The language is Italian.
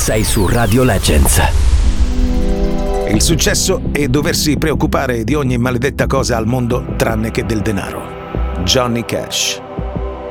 sei su Radio Legends. Il successo è doversi preoccupare di ogni maledetta cosa al mondo tranne che del denaro. Johnny Cash.